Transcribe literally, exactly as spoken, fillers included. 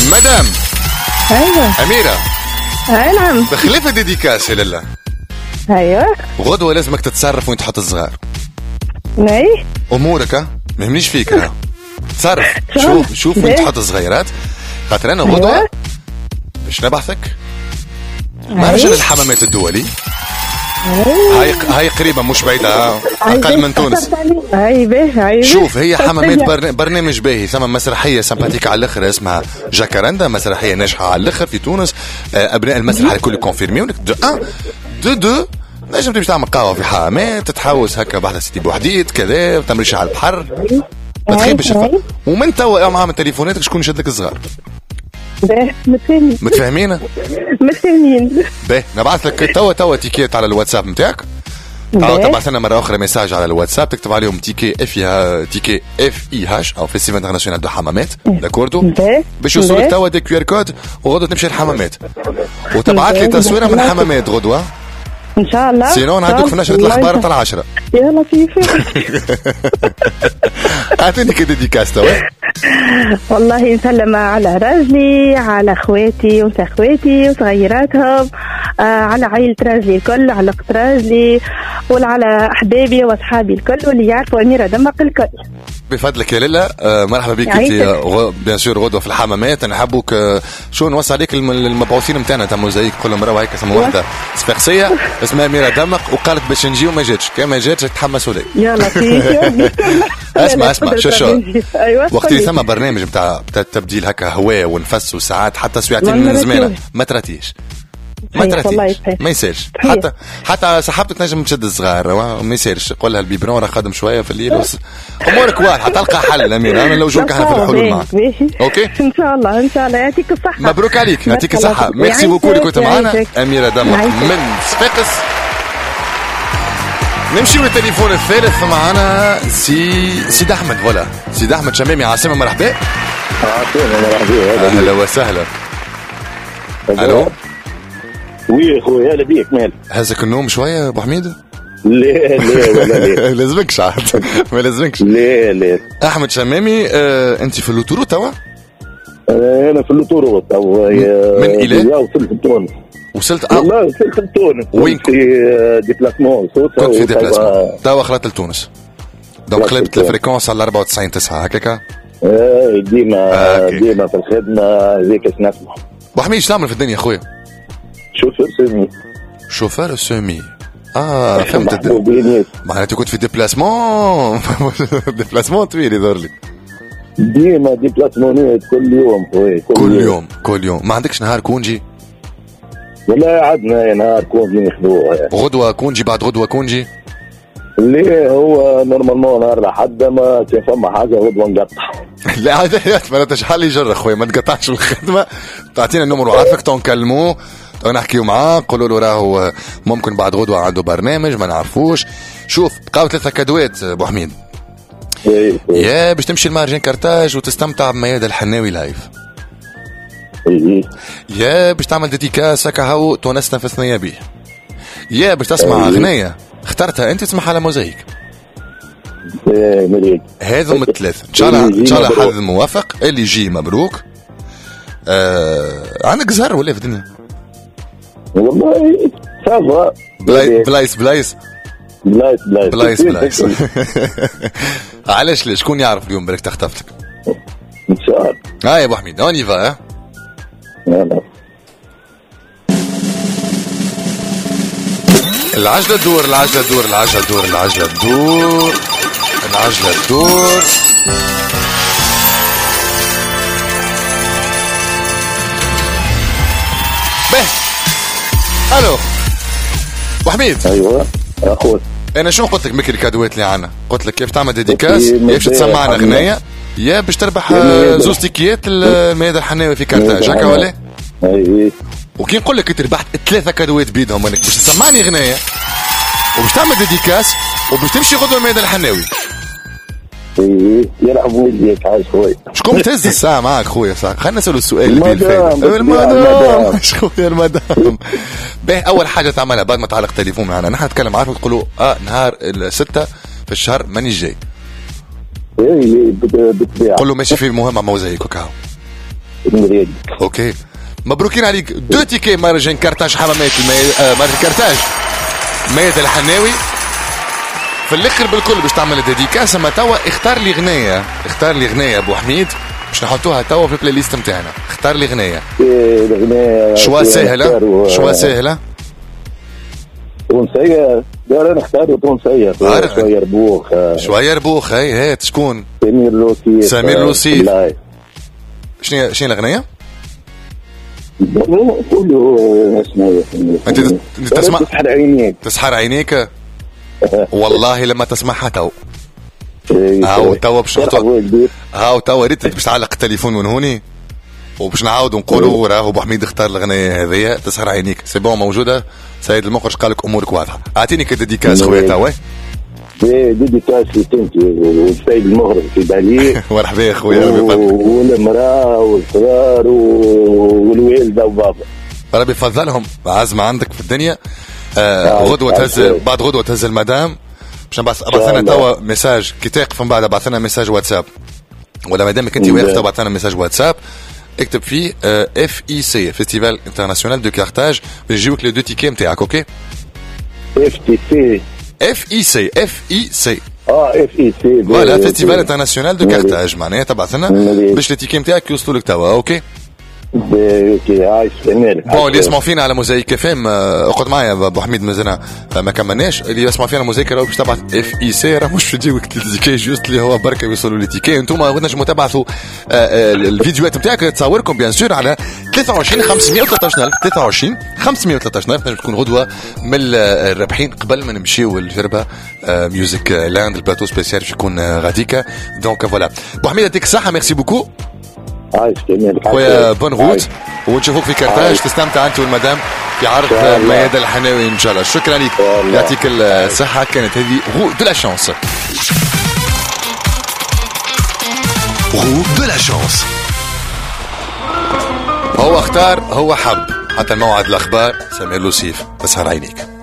مدام ايوه أميرة. اي نعم. بخلاف الديديكاس لله. ايوه غدوة لازمك تتصرف وين تحط الصغار. اي امورك ما يهمنيش فيك ها. تصرف شوف شوف وين تحط الصغيرات. خاطر انا غدوة باش نبعثك مهرجان الحمامات الدولي. هاي هاي قريبه مش بعيده، اقل من تونس. هاي باهي. شوف هي حمامات برنامج باهي. ثم مسرحيه سمباتيك على الاخر اسمها جاكارندا، مسرحيه ناجحه على الاخر في تونس. ابناء المسرح الكل كونفيرميو. دو ان دو دو نجم تمشي تعمل قهوه في حمامات، تتحوس هكا بحذا سيدي بوحديد كذا، تمريش على البحر، ما تخيبش. ومن توا معاهم تليفوناتك شكون يشد لك الصغار. باهي متفاهمين متفاهمين متفاهمين. باهي نبعث لك توا توا تيكيت على الواتساب نتاعك. تعاود تبعث لنا مره اخرى ميساج على الواتساب تكتب عليهم تيكي اف اي تيكي اف اي هاش او فيستيفال انترناسيونال دو حمامات داكوردو، باش يوصلك توا دي كيو ار كود وغدوه تمشي الحمامات وتبعث لي تصويره من حمامات غدوه ان شاء الله. سينون نعدوك في نشرة الاخبار تاع العشرة. يا لطيف. اعطيني كده ديكاس توا. والله نسلم على راجلي، على اخواتي وانت اخواتي وصغيراتهم، آه على عائلة راجلي الكل، على قط راجلي وعلى احبابي واصحابي الكل واللي يعرفوا اميره دمق الكل. بفضلك يا ليلى. آه مرحبا بك انت بيان سور غدوه في الحمامات. نحبوك آه شو نوصل عليك المبعوثين نتاعنا تاع موزايك كل مره هيك اسمها واحده صفاقسيه اسمها اميره دمق وقالت باش نجي وما جاتش. كان ما جاتش تحمسوا لي. يا لطيف. اسمع اسمع شو شو وقت اللي ثم برنامج نتاع تبديل هكا هواء ونفس وساعات حتى سويعتين من زمانه ما تراتيش ما تراتيش ما يسالش. حتى حتى صاحبته تنجم تشد الصغار ما يسالش. قول لها البيبرون راه خادم شويه في الليل وس... امورك واضحه تلقى حل. امين انا لو جوك احنا في الحلول معك. اوكي ان شاء الله ان شاء الله. يعطيك الصحه. مبروك عليك يعطيك الصحه. ميرسي بوكو اللي كنت معنا اميره دمق من صفاقس. نمشي من التليفون الثالث معنا سي سيد احمد. ولا سيد احمد شمامي عاصمه. مرحبا. اهلا وسهلا. الو وي خويا هلا بيك مال هزك النوم شويه ابو حميد؟ لا لا ولا لا لازمكش عاد ما لازمكش. لا لا احمد شمامي. آه انت في اللوتورو توا؟ آه انا في اللوتورو توا. من الى؟ وصلت لتونس. وصلت اه والله وصلت لتونس. وين في ديبلاسمون؟ كنت في ديبلاسمون توا خلطت لتونس. دونك قلبت الفريكونس على أربعة وتسعين تسعة هكاكا. اه ديما آه ديما في الخدمه هذيك نسمع. ابو حميد ايش تعمل في الدنيا خويا؟ شوفير سومي. شوفير سومي. اه فهمت الدنيا. معناتها كنت في ديبلاسمون. ديبلاسمون طويل يظهر لي. ديما ديبلاسمونات كل يوم خويا كل, كل يوم. يوم كل يوم. ما عندكش نهار كونجي؟ ولا عندنا نهار كونجي ناخذوه. غدوه كونجي بعد غدوه كونجي؟ اللي هو نورمالمون نهار لحد ما كان فما حاجه غدوه نقطع. لا عادي معناتها شحال يجر خويا ما تقطعش الخدمه. تعطينا النمر وعارفك تنكلموه نحكيو معاه قولوا له راهو ممكن بعد غدوه عنده برنامج ما نعرفوش. شوف بقاو ثلاثه كادوات ابو حميد. يا باش تمشي المهرجان كارتاج وتستمتع بمياد الحناوي لايف. يا باش تعمل ديديكاس هكا هاو تونسنا في ثنيه بيه. يا باش تسمع اغنيه اخترتها انت تسمعها على موزايك. هذو من الثلاث ان شاء الله. ان شاء الله حظ موافق. اللي يجي مبروك. آه... عندك زهر ولا في الدنيا؟ والله صافا. بلايس بلايس بلايس بلايس بلايس بلايس. علاش ليش شكون يعرف اليوم برك تختفتك ان شاء الله. ها يا ابو حميد اوني فا. ها العجلة تدور العجلة تدور العجلة تدور العجلة تدور العجلة تدور. به الو ابو حميد. ايوه اخوي انا شو قلت لك مكر الكادوات اللي عنا؟ قلت لك كيف تعمل ديديكاس يا باش تسمعنا اغنيه يا باش تربح زوز تيكيات الميادة الحناوي في كارتاج هكا ولا؟ اي وكي نقول لك انت ربحت ثلاثه كادوات بيدهم انك باش تسمعني اغنيه وباش تعمل ديديكاس وباش تمشي غدوه الميادة الحناوي. ايه يلعبوا بيك عايش خويا. شكون تهز الساعه معك خويا؟ صح خلينا نسالوا السؤال اللي بالفعل. المدام خويا المدام. باهي اول حاجه تعملها بعد ما تعلق تليفون معنا نحن نتكلم عارف تقولوا اه نهار الستة في الشهر ماني جاي. ايه بالطبيعه قول له ماشي في المهمه موزايك وكاو. المريد. اوكي مبروكين عليك. دو تيكي مهرجان كارتاج حمامات المي... آه مهرجان كارتاج ميادة الحناوي في الاخر بالكل باش تعمل ديديكاس. اما توا اختار لي غنية، اختار لي غنية ابو حميد باش نحطوها توا في البلاي ليست نتاعنا. اختار لي غنية. اغنية شوا سهلة و... شوا سهلة تونسية. لا نختار تونسية شوية ربوخ. شوية ربوخ. هاي هات شكون؟ سمير لوسيف. سمير لوسيف. شنو شنو الأغنية؟ قولوا اسمه. أنت تسمع؟ تسحر عينيك. تسحر عينيك. والله لما تسمعها تو. هاو تو باش نحطوا. هاو تو ريت باش تعلق التليفون من هوني وباش نعاودوا نقولوا راهو ابو حميد اختار الأغنية هذيا تسحر عينيك. سي بون موجودة. سيد المخرج قال لك امورك واضحه. اعطيني كديكاس خويا توا. ديديكاس لتنتي والسيد المخرج في بالي. مرحبا خويا. والمراه والصغار والوالده وبابا ربي يفضلهم. عزمه عندك في الدنيا. آه غدوه تهز بعد غدوه تهز المدام باش نبعث لنا توا ميساج كي تقف من بعد بعث لنا ميساج واتساب ولا مادامك انت واقف تبعث لنا ميساج واتساب اكتب فيه اف اي سي فيستيفال انترناسيونال دو كارتاج بنجيوك لي دو تيكي نتاعك. اوكي اف تي سي اف اي سي اف اي سي اه اف اي سي فوالا فيستيفال انترناسيونال دو كارتاج معناها تبعث لنا باش لي تيكي نتاعك يوصلوا لك توا. اوكي اوكي عايش كمل. بون اللي يسمعوا فينا على موزايك اف ام اقعد معايا ابو حميد مازلنا ما كملناش. اللي يسمعوا فينا موزايك راهو باش تبعث اف اي سي راه مش تجيو تيكي جوست اللي هو بركه يوصلوا لي تيكي. انتم نجموا تبعثوا الفيديوهات نتاعك تصوركم بيان سور على ثلاثة وعشرين خمسمية وثلاثة عشر ثلاثة وعشرين خمسمية وثلاثة عشر نجم تكون غدوه من الرابحين قبل ما نمشيو للجربه ميوزيك لاند البلاتو سبيسيال باش يكون غاديكا. دونك فوالا ابو حميد يعطيك الصحه. ميرسي بوكو. عايش كمل خويا بون روت ونشوفوك في كارتاج. تستمتع انت والمدام في عرض ميادة الحناوي ان شاء الله. شكرا لك يعطيك الصحه. كانت هذه غو دو لا شانس. غو دو لا شانس. هو اختار هو حب حتى الموعد الاخبار. سمير لوسيف تسهر عينيك.